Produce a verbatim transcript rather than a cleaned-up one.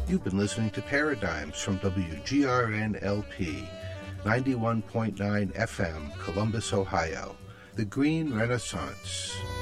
You've been listening to Paradigms from W G R N L P, ninety-one point nine F M, Columbus, Ohio, the Green Renaissance.